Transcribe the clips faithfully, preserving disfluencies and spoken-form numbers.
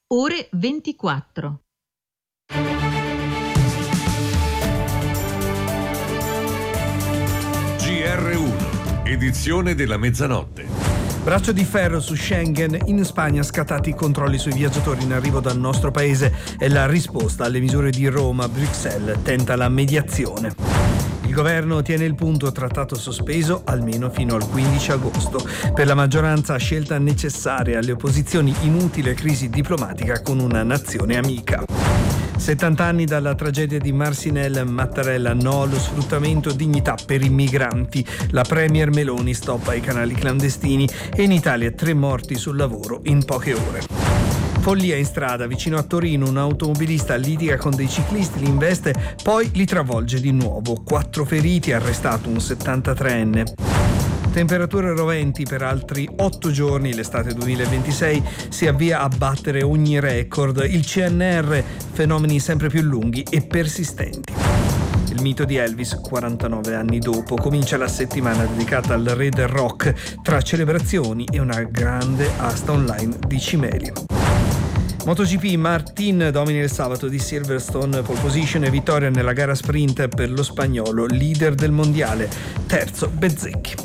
ore ventiquattro. G R uno, edizione della mezzanotte. Braccio di ferro su Schengen. In Spagna scattati i controlli sui viaggiatori in arrivo dal nostro paese. È la risposta alle misure di Roma. Bruxelles tenta la mediazione. Il governo tiene il punto, trattato sospeso almeno fino al quindici agosto. Per la maggioranza scelta necessaria, alle opposizioni inutile crisi diplomatica con una nazione amica. settanta anni dalla tragedia di Marcinelle, Mattarella no allo sfruttamento, dignità per i migranti. La premier Meloni stoppa i canali clandestini e in Italia tre morti sul lavoro in poche ore. Follia in strada, vicino a Torino un automobilista litiga con dei ciclisti, li investe, poi li travolge di nuovo. Quattro feriti, arrestato un settantatreenne. Temperature roventi per altri otto giorni, l'estate duemilaventisei si avvia a battere ogni record. Il C N R, fenomeni sempre più lunghi e persistenti. Il mito di Elvis, quarantanove anni dopo, comincia la settimana dedicata al re del rock, tra celebrazioni e una grande asta online di cimeli. MotoGP, Martin domina il sabato di Silverstone, pole position e vittoria nella gara sprint per lo spagnolo, leader del mondiale, terzo Bezzecchi.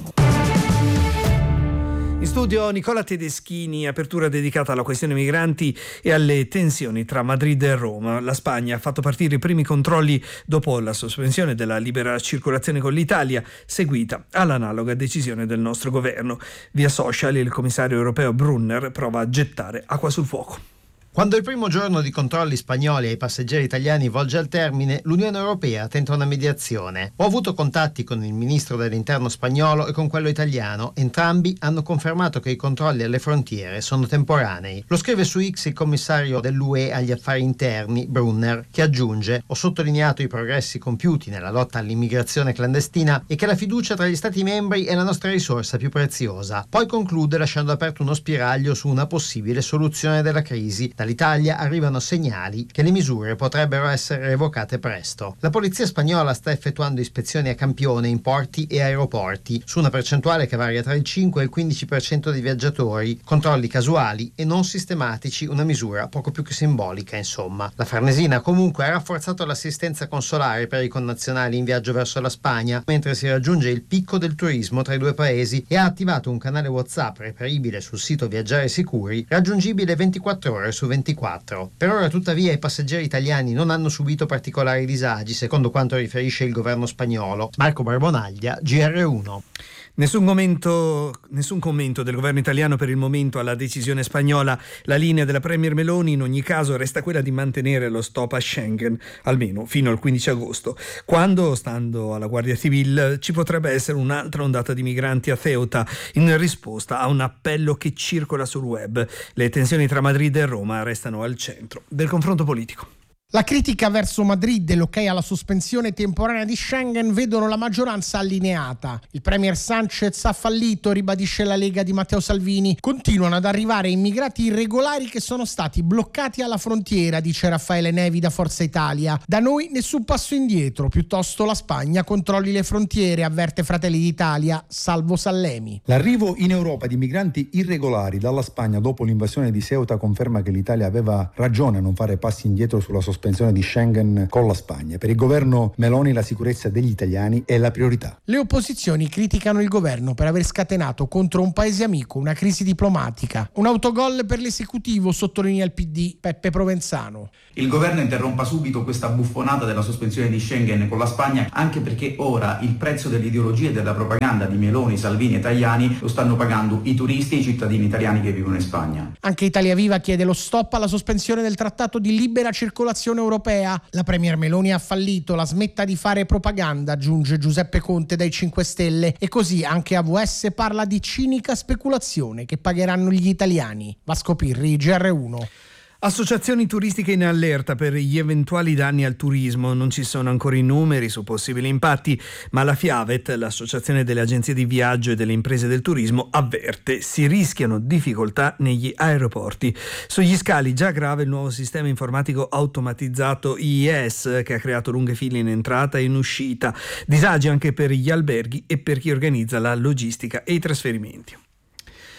In studio Nicola Tedeschini, apertura dedicata alla questione migranti e alle tensioni tra Madrid e Roma. La Spagna ha fatto partire i primi controlli dopo la sospensione della libera circolazione con l'Italia, seguita all'analoga decisione del nostro governo. Via social il commissario europeo Brunner prova a gettare acqua sul fuoco. Quando il primo giorno di controlli spagnoli ai passeggeri italiani volge al termine, l'Unione Europea tenta una mediazione. Ho avuto contatti con il ministro dell'interno spagnolo e con quello italiano. Entrambi hanno confermato che i controlli alle frontiere sono temporanei. Lo scrive su X il commissario dell'U E agli affari interni, Brunner, che aggiunge: ho sottolineato i progressi compiuti nella lotta all'immigrazione clandestina e che la fiducia tra gli Stati membri è la nostra risorsa più preziosa. Poi conclude lasciando aperto uno spiraglio su una possibile soluzione della crisi. Dall'Italia arrivano segnali che le misure potrebbero essere revocate presto. La polizia spagnola sta effettuando ispezioni a campione in porti e aeroporti, su una percentuale che varia tra il cinque e il quindici per cento dei viaggiatori, controlli casuali e non sistematici, una misura poco più che simbolica, insomma. La Farnesina comunque ha rafforzato l'assistenza consolare per i connazionali in viaggio verso la Spagna, mentre si raggiunge il picco del turismo tra i due paesi, e ha attivato un canale WhatsApp reperibile sul sito Viaggiare Sicuri, raggiungibile ventiquattro ore su ventiquattro. Per ora tuttavia i passeggeri italiani non hanno subito particolari disagi, secondo quanto riferisce il governo spagnolo. Marco Barbonaglia, G R uno. Nessun commento, nessun commento del governo italiano per il momento alla decisione spagnola. La linea della premier Meloni in ogni caso resta quella di mantenere lo stop a Schengen almeno fino al quindici agosto, quando, stando alla Guardia Civile, ci potrebbe essere un'altra ondata di migranti a Ceuta in risposta a un appello che circola sul web. Le tensioni tra Madrid e Roma restano al centro del confronto politico. La critica verso Madrid e l'ok alla sospensione temporanea di Schengen vedono la maggioranza allineata. Il premier Sánchez ha fallito, ribadisce la Lega di Matteo Salvini. Continuano ad arrivare immigrati irregolari che sono stati bloccati alla frontiera, dice Raffaele Nevi da Forza Italia. Da noi nessun passo indietro, piuttosto la Spagna controlli le frontiere, avverte Fratelli d'Italia, salvo Sallemi. L'arrivo in Europa di migranti irregolari dalla Spagna dopo l'invasione di Ceuta conferma che l'Italia aveva ragione a non fare passi indietro sulla sospensione di Schengen con la Spagna. Per il governo Meloni la sicurezza degli italiani è la priorità. Le opposizioni criticano il governo per aver scatenato contro un paese amico una crisi diplomatica. Un autogol per l'esecutivo, sottolinea il P D, Peppe Provenzano. Il governo interrompa subito questa buffonata della sospensione di Schengen con la Spagna, anche perché ora il prezzo dell'ideologia e della propaganda di Meloni, Salvini e Tajani lo stanno pagando i turisti e i cittadini italiani che vivono in Spagna. Anche Italia Viva chiede lo stop alla sospensione del trattato di libera circolazione europea. La premier Meloni ha fallito, la smetta di fare propaganda, aggiunge Giuseppe Conte dai cinque Stelle, e così anche A V S parla di cinica speculazione che pagheranno gli italiani. Vasco Pirri, G R uno. Associazioni turistiche in allerta per gli eventuali danni al turismo. Non ci sono ancora i numeri su possibili impatti, ma la Fiavet, l'associazione delle agenzie di viaggio e delle imprese del turismo, avverte: si rischiano difficoltà negli aeroporti. Sugli scali già grave il nuovo sistema informatico automatizzato I I S, che ha creato lunghe file in entrata e in uscita, disagi anche per gli alberghi e per chi organizza la logistica e i trasferimenti.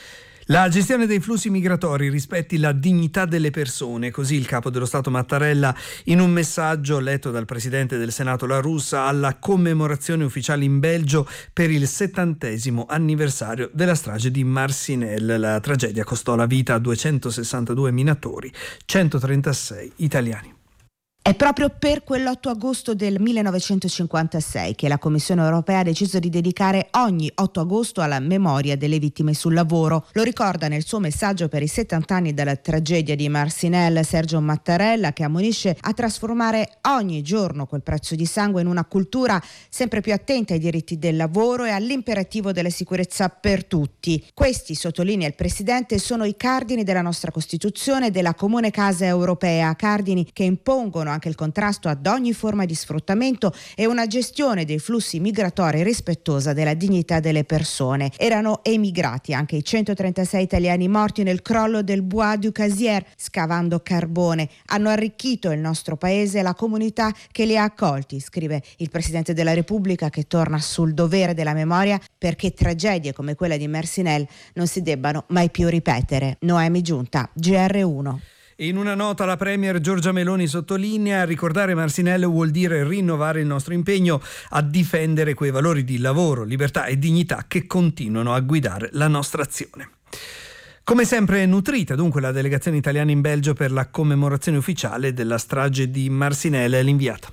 La gestione dei flussi migratori rispetti la dignità delle persone, così il capo dello Stato Mattarella in un messaggio letto dal presidente del Senato La Russa alla commemorazione ufficiale in Belgio per il settantesimo anniversario della strage di Marcinelle. La tragedia costò la vita a duecentosessantadue minatori, centotrentasei italiani. È proprio per quell'otto agosto del millenovecentocinquantasei che la Commissione europea ha deciso di dedicare ogni otto agosto alla memoria delle vittime sul lavoro. Lo ricorda nel suo messaggio per i settanta anni dalla tragedia di Marcinelle Sergio Mattarella, che ammonisce a trasformare ogni giorno quel prezzo di sangue in una cultura sempre più attenta ai diritti del lavoro e all'imperativo della sicurezza per tutti. Questi, sottolinea il Presidente, sono i cardini della nostra Costituzione e della comune casa europea, cardini che impongono anche il contrasto ad ogni forma di sfruttamento e una gestione dei flussi migratori rispettosa della dignità delle persone. Erano emigrati anche i centotrentasei italiani morti nel crollo del Bois du Casier scavando carbone. Hanno arricchito il nostro paese e la comunità che li ha accolti, scrive il Presidente della Repubblica, che torna sul dovere della memoria perché tragedie come quella di Marcinelle non si debbano mai più ripetere. Noemi Giunta, G R uno. In una nota la Premier Giorgia Meloni sottolinea: ricordare Marcinelle vuol dire rinnovare il nostro impegno a difendere quei valori di lavoro, libertà e dignità che continuano a guidare la nostra azione. Come sempre nutrita dunque la delegazione italiana in Belgio per la commemorazione ufficiale della strage di Marcinelle. L'inviata.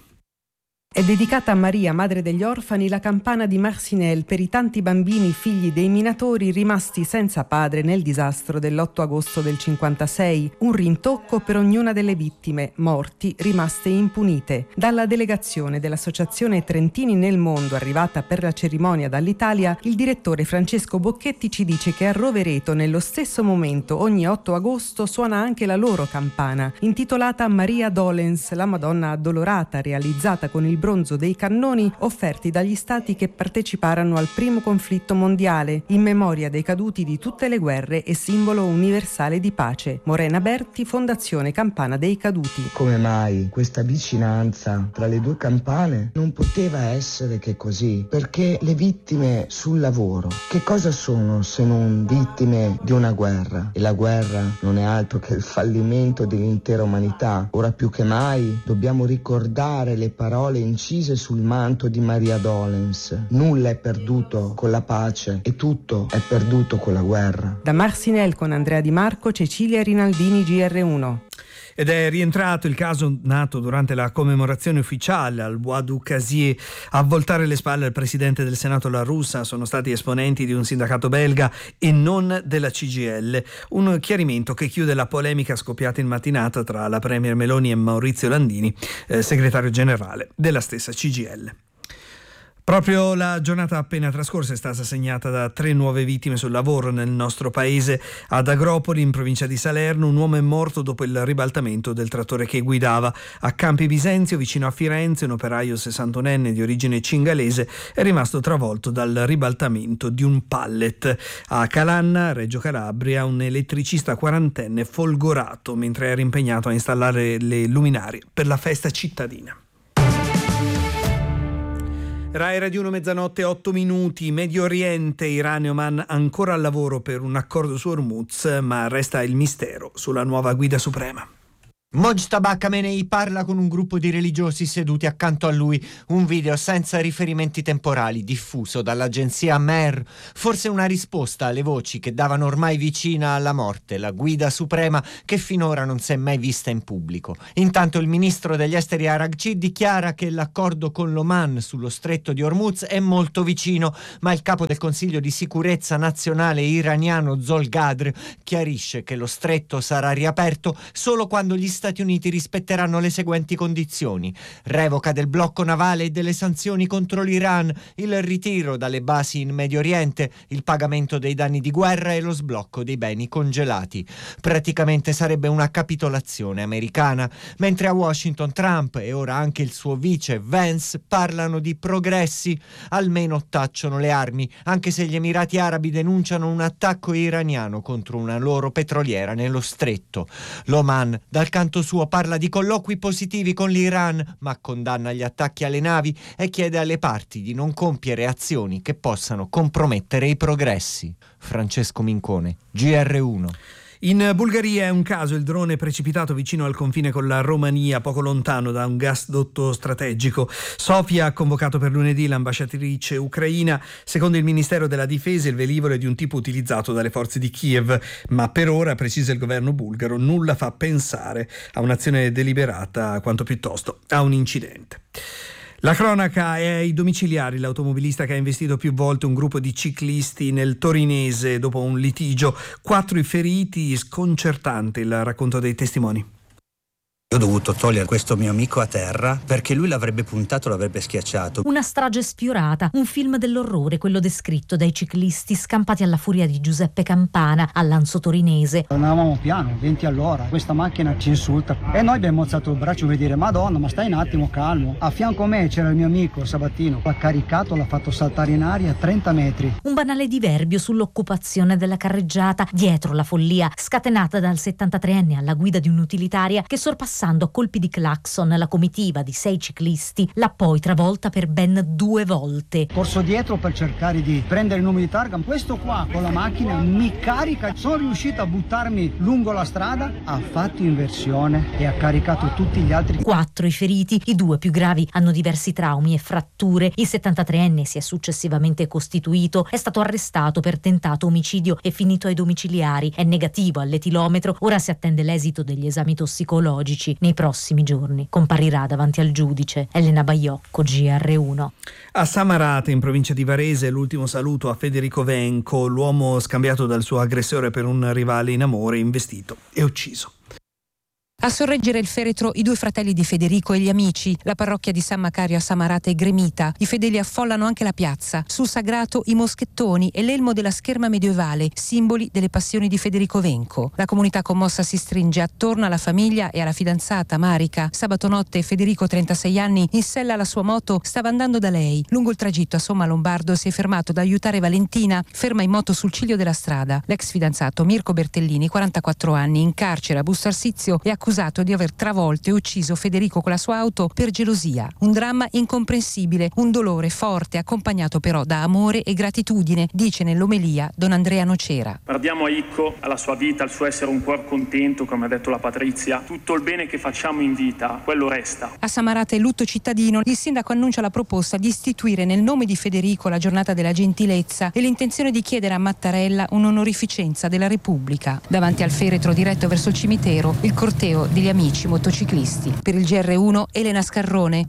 È dedicata a Maria, madre degli orfani, la campana di Marcinelle per i tanti bambini figli dei minatori rimasti senza padre nel disastro dell'otto agosto del cinquantasei. Un rintocco per ognuna delle vittime, morti, rimaste impunite. Dalla delegazione dell'Associazione Trentini nel Mondo, arrivata per la cerimonia dall'Italia, il direttore Francesco Bocchetti ci dice che a Rovereto, nello stesso momento, ogni otto agosto, suona anche la loro campana, intitolata Maria Dolens, la Madonna Addolorata, realizzata con il bronzo dei cannoni offerti dagli stati che parteciparono al primo conflitto mondiale, in memoria dei caduti di tutte le guerre e simbolo universale di pace. Morena Berti, Fondazione Campana dei Caduti. Come mai questa vicinanza tra le due campane? Non poteva essere che così, perché le vittime sul lavoro, che cosa sono se non vittime di una guerra? E la guerra non è altro che il fallimento dell'intera umanità. Ora più che mai dobbiamo ricordare le parole incise sul manto di Maria Dolens. Nulla è perduto con la pace e tutto è perduto con la guerra. Da Marcinelle con Andrea Di Marco, Cecilia Rinaldini, G R uno. Ed è rientrato il caso nato durante la commemorazione ufficiale al Bois du Casier. A voltare le spalle al presidente del Senato La Russa sono stati esponenti di un sindacato belga e non della C G I L. Un chiarimento che chiude la polemica scoppiata in mattinata tra la Premier Meloni e Maurizio Landini, eh, segretario generale della stessa C G I L. Proprio la giornata appena trascorsa è stata segnata da tre nuove vittime sul lavoro nel nostro paese. Ad Agropoli, in provincia di Salerno, un uomo è morto dopo il ribaltamento del trattore che guidava. A Campi Bisenzio, vicino a Firenze, un operaio sessantunenne di origine cingalese è rimasto travolto dal ribaltamento di un pallet. A Calanna, Reggio Calabria, un elettricista quarantenne folgorato mentre era impegnato a installare le luminarie per la festa cittadina. Rai Radio uno, mezzanotte, otto minuti. Medio Oriente, Iran e Oman ancora al lavoro per un accordo su Hormuz, ma resta il mistero sulla nuova guida suprema. Mojtaba Khamenei parla con un gruppo di religiosi seduti accanto a lui. Un video senza riferimenti temporali diffuso dall'agenzia Mer. Forse una risposta alle voci che davano ormai vicina alla morte la guida suprema che finora non si è mai vista in pubblico. Intanto il ministro degli esteri Araghchi dichiara che l'accordo con l'Oman sullo stretto di Hormuz è molto vicino, ma il capo del Consiglio di sicurezza nazionale iraniano Zolgadr chiarisce che lo stretto sarà riaperto solo quando gli Stati Uniti rispetteranno le seguenti condizioni: revoca del blocco navale e delle sanzioni contro l'Iran, il ritiro dalle basi in Medio Oriente, il pagamento dei danni di guerra e lo sblocco dei beni congelati. Praticamente sarebbe una capitolazione americana, mentre a Washington Trump e ora anche il suo vice Vance parlano di progressi. Almeno tacciono le armi, anche se gli Emirati Arabi denunciano un attacco iraniano contro una loro petroliera nello stretto. L'Oman, dal canto conto suo parla di colloqui positivi con l'Iran, ma condanna gli attacchi alle navi e chiede alle parti di non compiere azioni che possano compromettere i progressi. Francesco Mincone, G R uno. In Bulgaria è un caso il drone precipitato vicino al confine con la Romania, poco lontano da un gasdotto strategico. Sofia ha convocato per lunedì l'ambasciatrice ucraina. Secondo il Ministero della Difesa il velivolo è di un tipo utilizzato dalle forze di Kiev, ma per ora, precisa il governo bulgaro, nulla fa pensare a un'azione deliberata, quanto piuttosto a un incidente. La cronaca è ai domiciliari. L'automobilista che ha investito più volte un gruppo di ciclisti nel torinese dopo un litigio. Quattro i feriti, sconcertante il racconto dei testimoni. Ho dovuto togliere questo mio amico a terra perché lui l'avrebbe puntato, l'avrebbe schiacciato. Una strage sfiorata, un film dell'orrore, quello descritto dai ciclisti scampati alla furia di Giuseppe Campana a Lanzo Torinese. Andavamo piano, venti all'ora, questa macchina ci insulta e noi abbiamo alzato il braccio per dire Madonna, ma stai un attimo calmo. A fianco a me c'era il mio amico Sabatino, l'ha caricato, l'ha fatto saltare in aria a trenta metri. Un banale diverbio sull'occupazione della carreggiata, dietro la follia scatenata dal settantatreenne alla guida di un'utilitaria che sorpassava a colpi di clacson la comitiva di sei ciclisti, l'ha poi travolta per ben due volte. Corso dietro per cercare di prendere il numero di targa, questo qua con la macchina mi carica, sono riuscito a buttarmi lungo la strada, ha fatto inversione e ha caricato tutti gli altri. Quattro i feriti, i due più gravi hanno diversi traumi e fratture. Il settantatreenne si è successivamente costituito, è stato arrestato per tentato omicidio e finito ai domiciliari, è negativo all'etilometro, ora si attende l'esito degli esami tossicologici. Nei prossimi giorni comparirà davanti al giudice. Elena Baiocco, G R uno. A Samarate, in provincia di Varese, l'ultimo saluto a Federico Venco, l'uomo scambiato dal suo aggressore per un rivale in amore, investito e ucciso. A sorreggere il feretro i due fratelli di Federico e gli amici. La parrocchia di San Macario a Samarate è gremita. I fedeli affollano anche la piazza. Sul sagrato i moschettoni e l'elmo della scherma medievale, simboli delle passioni di Federico Venco. La comunità commossa si stringe attorno alla famiglia e alla fidanzata Marica. Sabato notte Federico, trentasei anni, in sella alla sua moto, stava andando da lei. Lungo il tragitto a Somma Lombardo si è fermato ad aiutare Valentina, ferma in moto sul ciglio della strada. L'ex fidanzato Mirko Bertellini, quarantaquattro anni, in carcere a Busto Arsizio, è accusato accusato di aver travolto e ucciso Federico con la sua auto per gelosia. Un dramma incomprensibile, un dolore forte accompagnato però da amore e gratitudine, dice nell'omelia don Andrea Nocera. Guardiamo a Icco, alla sua vita, al suo essere un cuor contento, come ha detto la Patrizia. Tutto il bene che facciamo in vita, quello resta. A Samarate lutto cittadino, il sindaco annuncia la proposta di istituire nel nome di Federico la giornata della gentilezza e l'intenzione di chiedere a Mattarella un'onorificenza della Repubblica. Davanti al feretro diretto verso il cimitero, il corteo degli amici motociclisti. Per il G R uno, Elena Scarrone.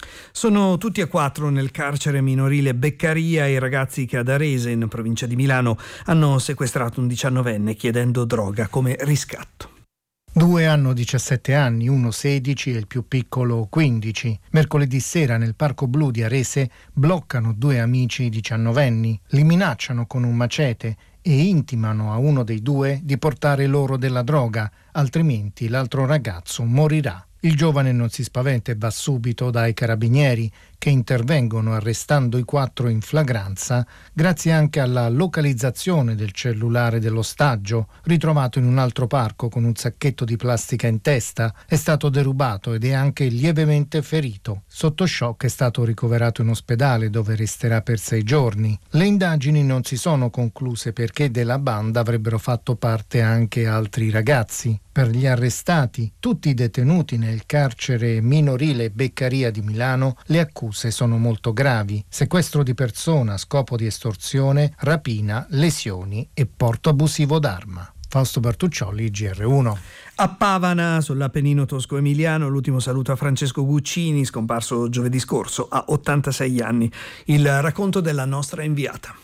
Sono tutti e quattro nel carcere minorile Beccaria i ragazzi che ad Arese, in provincia di Milano, hanno sequestrato un diciannovenne chiedendo droga come riscatto. Due hanno diciassette anni, uno sedici e il più piccolo quindici. Mercoledì sera nel Parco Blu di Arese bloccano due amici diciannovenni, li minacciano con un macete e intimano a uno dei due di portare loro della droga, altrimenti l'altro ragazzo morirà. Il giovane non si spaventa e va subito dai carabinieri che intervengono arrestando i quattro in flagranza grazie anche alla localizzazione del cellulare dell'ostaggio, ritrovato in un altro parco con un sacchetto di plastica in testa. È stato derubato ed è anche lievemente ferito. Sotto shock è stato ricoverato in ospedale dove resterà per sei giorni. Le indagini non si sono concluse perché della banda avrebbero fatto parte anche altri ragazzi. Per gli arrestati, tutti i detenuti nel carcere minorile Beccaria di Milano, le accuse sono molto gravi: sequestro di persona a scopo di estorsione, rapina, lesioni e porto abusivo d'arma. Fausto Bertuccioli, G R uno. A Pavana, sull'Appennino tosco-emiliano, l'ultimo saluto a Francesco Guccini, scomparso giovedì scorso a ottantasei anni. Il racconto della nostra inviata.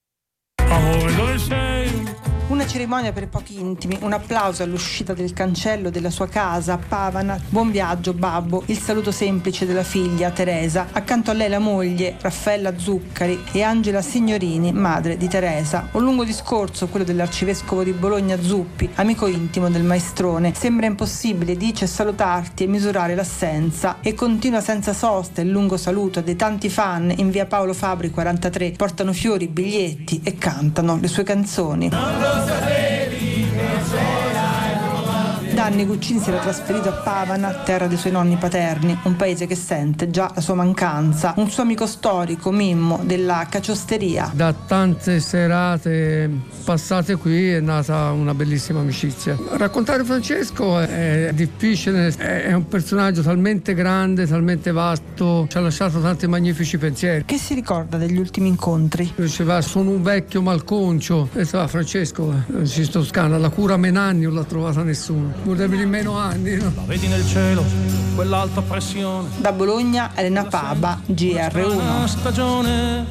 Amore, dove sei? Una cerimonia per pochi intimi, un applauso all'uscita del cancello della sua casa a Pavana. Buon viaggio, babbo. Il saluto semplice della figlia, Teresa. Accanto a lei la moglie, Raffaella Zuccari, e Angela Signorini, madre di Teresa. Un lungo discorso, quello dell'arcivescovo di Bologna Zuppi, amico intimo del maestrone. Sembra impossibile, dice, salutarti e misurare l'assenza. E continua senza sosta il lungo saluto dei tanti fan in via Paolo Fabri quarantatré. Portano fiori, biglietti e cantano le sue canzoni. Non lo sapevi che c'era il nuovo. Dà Giovanni Guccini si era trasferito a Pavana, terra dei suoi nonni paterni, un paese che sente già la sua mancanza. Un suo amico storico, Mimmo, della caciosteria. Da tante serate passate qui è nata una bellissima amicizia. Raccontare Francesco è difficile, è un personaggio talmente grande, talmente vasto, ci ha lasciato tanti magnifici pensieri. Che si ricorda degli ultimi incontri? Diceva: sono un vecchio malconcio. E diceva: Francesco, eh, ci sto scana, la cura Menanni non l'ha trovata nessuno. Vorrebbe meno anni, no? La vedi nel cielo, quell'alta pressione. Da Bologna, Elena Paba, G R uno. Stagione.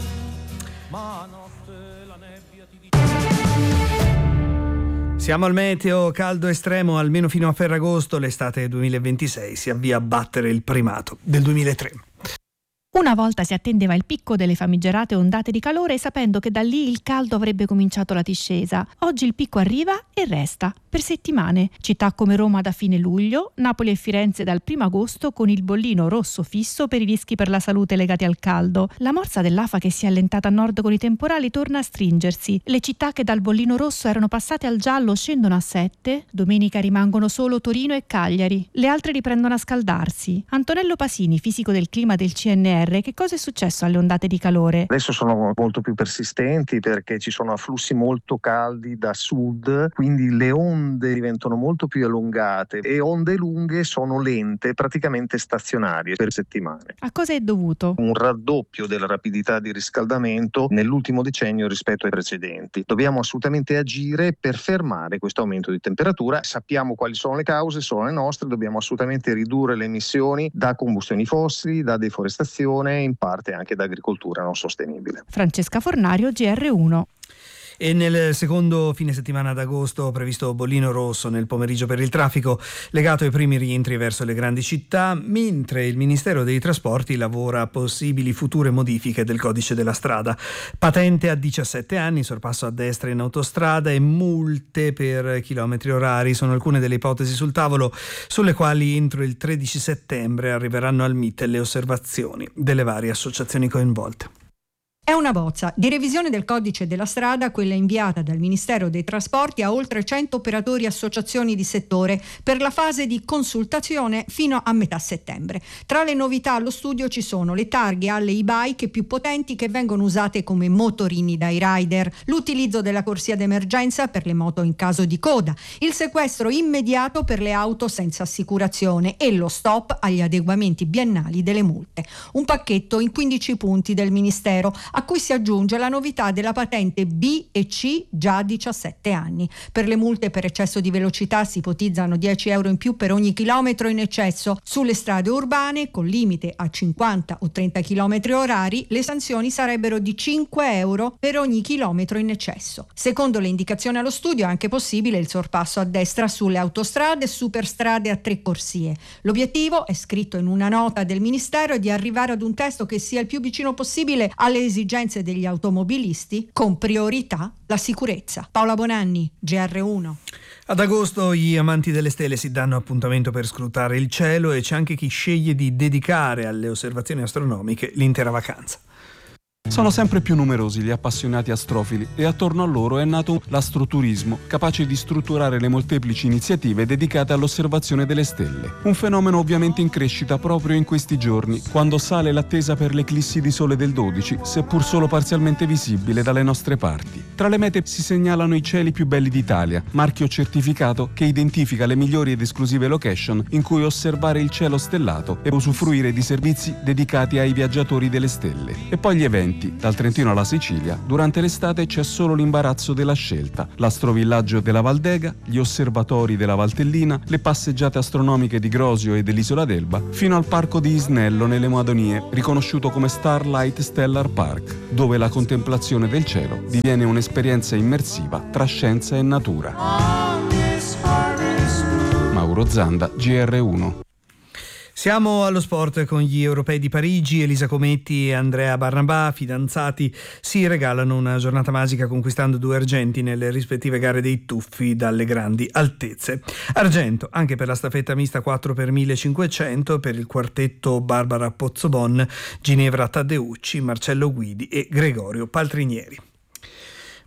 Siamo al meteo, caldo estremo almeno fino a Ferragosto. L'estate duemilaventisei si avvia a battere il primato del duemilatré. Una volta si attendeva il picco delle famigerate ondate di calore sapendo che da lì il caldo avrebbe cominciato la discesa. Oggi il picco arriva e resta per settimane. Città come Roma da fine luglio, Napoli e Firenze dal primo agosto con il bollino rosso fisso per i rischi per la salute legati al caldo. La morsa dell'afa che si è allentata a nord con i temporali torna a stringersi. Le città che dal bollino rosso erano passate al giallo scendono a sette. Domenica rimangono solo Torino e Cagliari. Le altre riprendono a scaldarsi. Antonello Pasini, fisico del clima del C N R, che cosa è successo alle ondate di calore? Adesso sono molto più persistenti perché ci sono afflussi molto caldi da sud, quindi le onde diventano molto più allungate e onde lunghe sono lente, praticamente stazionarie per settimane. A cosa è dovuto? Un raddoppio della rapidità di riscaldamento nell'ultimo decennio rispetto ai precedenti. Dobbiamo assolutamente agire per fermare questo aumento di temperatura. Sappiamo quali sono le cause, sono le nostre, dobbiamo assolutamente ridurre le emissioni da combustioni fossili, da deforestazione, in parte anche da agricoltura non sostenibile. Francesca Fornario, G R uno. E nel secondo fine settimana d'agosto previsto bollino rosso nel pomeriggio per il traffico legato ai primi rientri verso le grandi città, mentre il Ministero dei Trasporti lavora a possibili future modifiche del codice della strada. Patente a diciassette anni, sorpasso a destra in autostrada e multe per chilometri orari sono alcune delle ipotesi sul tavolo sulle quali entro il tredici settembre arriveranno al M I T le osservazioni delle varie associazioni coinvolte. È una bozza di revisione del codice della strada, quella inviata dal Ministero dei Trasporti a oltre cento operatori e associazioni di settore per la fase di consultazione fino a metà settembre. Tra le novità allo studio ci sono le targhe alle e-bike più potenti che vengono usate come motorini dai rider, l'utilizzo della corsia d'emergenza per le moto in caso di coda, il sequestro immediato per le auto senza assicurazione e lo stop agli adeguamenti biennali delle multe. Un pacchetto in quindici punti del Ministero, a cui si aggiunge la novità della patente B e C già a diciassette anni. Per le multe per eccesso di velocità si ipotizzano dieci euro in più per ogni chilometro in eccesso. Sulle strade urbane, con limite a cinquanta o trenta chilometri orari, le sanzioni sarebbero di cinque euro per ogni chilometro in eccesso. Secondo le indicazioni allo studio è anche possibile il sorpasso a destra sulle autostrade e superstrade a tre corsie. L'obiettivo, è scritto in una nota del Ministero, è di arrivare ad un testo che sia il più vicino possibile alle esigenze degli automobilisti, con priorità la sicurezza. Paola Bonanni, G R uno. Ad agosto gli amanti delle stelle si danno appuntamento per scrutare il cielo e c'è anche chi sceglie di dedicare alle osservazioni astronomiche l'intera vacanza. Sono sempre più numerosi gli appassionati astrofili e attorno a loro è nato l'astroturismo, capace di strutturare le molteplici iniziative dedicate all'osservazione delle stelle. Un fenomeno ovviamente in crescita proprio in questi giorni, quando sale l'attesa per l'eclissi di sole del dodici, seppur solo parzialmente visibile dalle nostre parti. Tra le mete si segnalano i cieli più belli d'Italia, marchio certificato che identifica le migliori ed esclusive location in cui osservare il cielo stellato e usufruire di servizi dedicati ai viaggiatori delle stelle. E poi gli eventi. Dal Trentino alla Sicilia, durante l'estate c'è solo l'imbarazzo della scelta, l'astrovillaggio della Valdega, gli osservatori della Valtellina, le passeggiate astronomiche di Grosio e dell'Isola d'Elba, fino al parco di Isnello nelle Madonie, riconosciuto come Starlight Stellar Park, dove la contemplazione del cielo diviene un'esperienza immersiva tra scienza e natura. Mauro Zanda, G R uno. Siamo allo sport con gli europei di Parigi. Elisa Cometti e Andrea Barnabà, fidanzati, si regalano una giornata magica conquistando due argenti nelle rispettive gare dei tuffi dalle grandi altezze. Argento anche per la staffetta mista quattro per millecinquecento per il quartetto Barbara Pozzobon, Ginevra Taddeucci, Marcello Guidi e Gregorio Paltrinieri.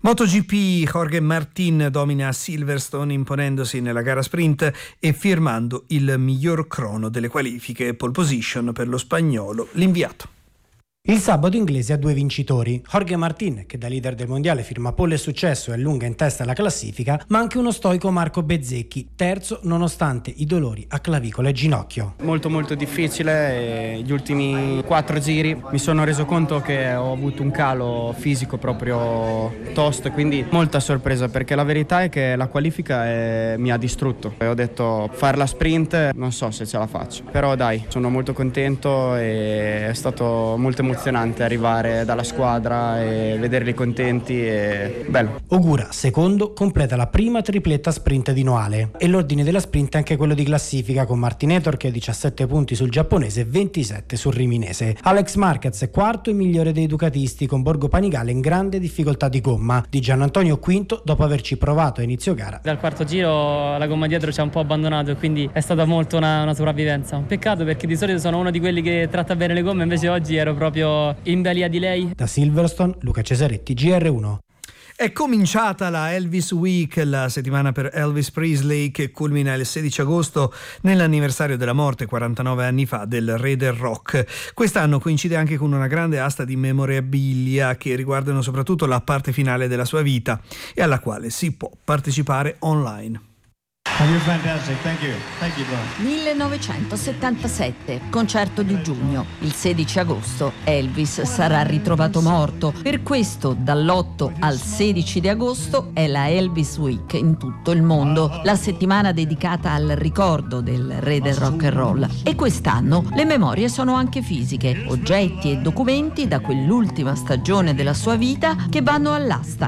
MotoGP, Jorge Martin domina a Silverstone imponendosi nella gara sprint e firmando il miglior crono delle qualifiche, pole position per lo spagnolo, l'inviato. Il sabato inglese ha due vincitori, Jorge Martin, che da leader del mondiale firma pole e successo e allunga in testa alla classifica, ma anche uno stoico Marco Bezzecchi, terzo nonostante i dolori a clavicola e ginocchio. Molto molto difficile, e gli ultimi quattro giri mi sono reso conto che ho avuto un calo fisico proprio tosto e quindi molta sorpresa, perché la verità è che la qualifica è... mi ha distrutto. E ho detto fare la sprint non so se ce la faccio, però dai, sono molto contento e è stato molto emozionante emozionante arrivare dalla squadra e vederli contenti e bello. Ogura, secondo, completa la prima tripletta sprint di Noale e l'ordine della sprint è anche quello di classifica con Martinator che ha diciassette punti sul giapponese e ventisette sul riminese. Alex Marquez è quarto e migliore dei ducatisti con Borgo Panigale in grande difficoltà di gomma. Di Gianantonio quinto dopo averci provato a inizio gara. Dal quarto giro la gomma dietro ci ha un po' abbandonato e quindi è stata molto una, una sopravvivenza. Un peccato perché di solito sono uno di quelli che tratta bene le gomme, invece oggi ero proprio in balia di lei. Da Silverstone, Luca Cesaretti, G R uno. È cominciata la Elvis Week, la settimana per Elvis Presley, che culmina il sedici agosto nell'anniversario della morte quarantanove anni fa del re del rock. Quest'anno coincide anche con una grande asta di memorabilia che riguardano soprattutto la parte finale della sua vita e alla quale si può partecipare online. You're fantastic. Thank you. Thank you, bro. millenovecentosettantasette, concerto di giugno. Il sedici agosto Elvis sarà ritrovato morto. Per questo dall'otto al sedici di agosto è la Elvis Week in tutto il mondo, la settimana dedicata al ricordo del re del rock and roll. E quest'anno le memorie sono anche fisiche, oggetti e documenti da quell'ultima stagione della sua vita che vanno all'asta.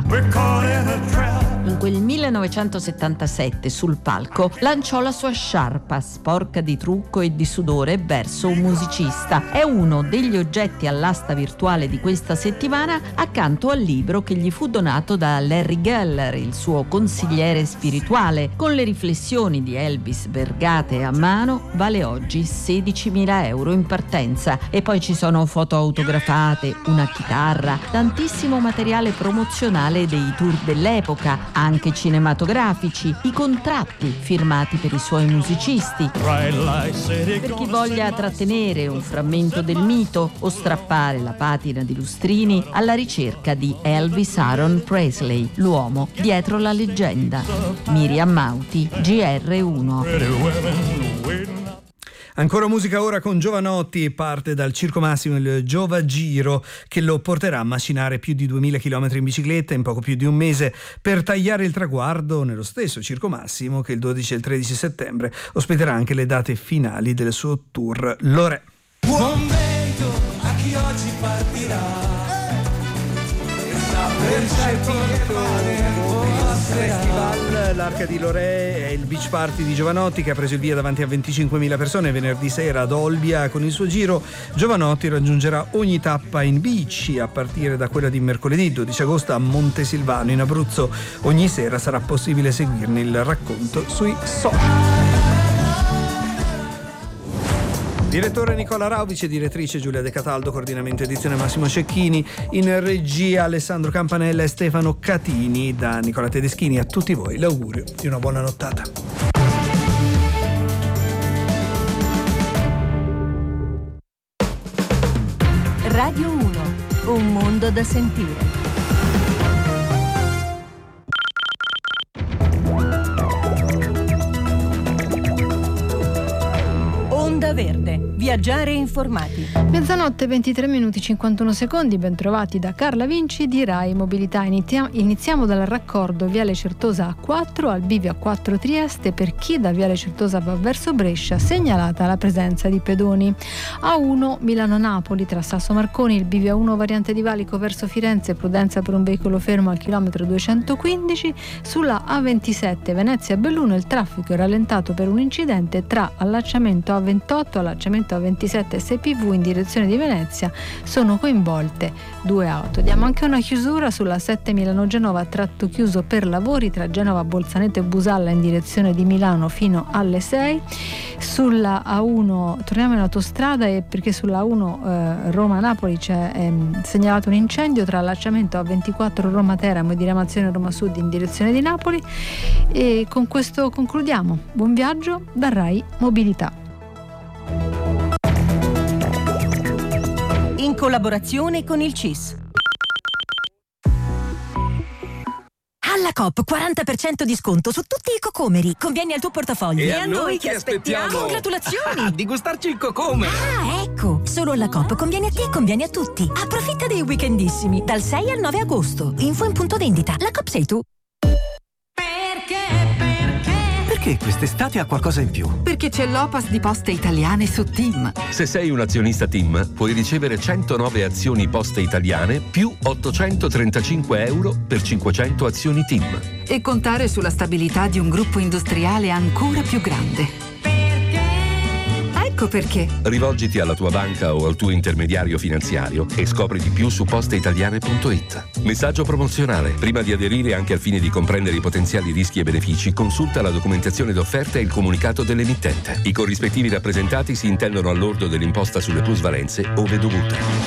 In quel millenovecentosettantasette sul palco lanciò la sua sciarpa sporca di trucco e di sudore verso un musicista. È uno degli oggetti all'asta virtuale di questa settimana, accanto al libro che gli fu donato da Larry Geller, il suo consigliere spirituale. Con le riflessioni di Elvis vergate a mano vale oggi sedicimila euro in partenza. E poi ci sono foto autografate, una chitarra, tantissimo materiale promozionale dei tour dell'epoca, anche cinematografici, i contratti firmati per i suoi musicisti. Per chi voglia trattenere un frammento del mito o strappare la patina di lustrini alla ricerca di Elvis Aaron Presley, l'uomo dietro la leggenda. Miriam Mauti, G R uno. Ancora musica ora con Jovanotti, parte dal Circo Massimo il Giova Giro che lo porterà a macinare più di duemila chilometri in bicicletta in poco più di un mese per tagliare il traguardo nello stesso Circo Massimo che il dodici e il tredici settembre ospiterà anche le date finali del suo tour Lorè. Buon vento a chi oggi partirà per Festival, l'Arca di Lorè è il beach party di Jovanotti che ha preso il via davanti a venticinquemila persone venerdì sera ad Olbia. Con il suo giro Jovanotti raggiungerà ogni tappa in bici a partire da quella di mercoledì dodici agosto a Montesilvano in Abruzzo. Ogni sera sarà possibile seguirne il racconto sui social. Direttore Nicola Rauvice, direttrice Giulia De Cataldo, coordinamento edizione Massimo Cecchini, in regia Alessandro Campanella e Stefano Catini. Da Nicola Tedeschini a tutti voi l'augurio di una buona nottata. Radio uno, un mondo da sentire. Onda Verde, viaggiare informati. Mezzanotte ventitré minuti cinquantuno secondi, ben trovati da Carla Vinci di Rai Mobilità. Inizia- iniziamo dal raccordo Viale Certosa A quattro al bivio A quattro Trieste. Per chi da Viale Certosa va verso Brescia segnalata la presenza di pedoni. A uno Milano-Napoli tra Sasso Marconi, il bivio A uno variante di Valico verso Firenze, prudenza per un veicolo fermo al chilometro duecentoquindici. Sulla A ventisette Venezia-Belluno il traffico è rallentato per un incidente tra allacciamento A ventotto otto, allacciamento A ventisette S P V in direzione di Venezia sono coinvolte due auto. Diamo anche una chiusura sulla sette Milano-Genova, tratto chiuso per lavori tra Genova, Bolzaneto e Busalla in direzione di Milano fino alle sei. Sulla A uno torniamo in autostrada e perché sulla A uno eh, Roma-Napoli c'è ehm, segnalato un incendio tra allacciamento A ventiquattro Roma-Teramo e diramazione Roma Sud in direzione di Napoli. E con questo concludiamo. Buon viaggio da Rai Mobilità. In collaborazione con il C I S. Alla Coop quaranta per cento di sconto su tutti i cocomeri. Conviene al tuo portafoglio. E, e a noi che aspettiamo? aspettiamo? Congratulazioni! Di gustarci il cocome! Ah, ecco! Solo alla Coop conviene a te e conviene a tutti. Approfitta dei weekendissimi dal sei al nove agosto. Info in punto vendita. La Coop sei tu. Perché quest'estate ha qualcosa in più? Perché c'è l'Opas di Poste Italiane su TIM. Se sei un azionista TIM, puoi ricevere centonove azioni Poste Italiane più ottocentotrentacinque euro per cinquecento azioni TIM. E contare sulla stabilità di un gruppo industriale ancora più grande. Ecco perché. Rivolgiti alla tua banca o al tuo intermediario finanziario e scopri di più su posteitaliane punto it. Messaggio promozionale. Prima di aderire, anche al fine di comprendere i potenziali rischi e benefici, consulta la documentazione d'offerta e il comunicato dell'emittente. I corrispettivi rappresentati si intendono al lordo dell'imposta sulle plusvalenze ove dovuta.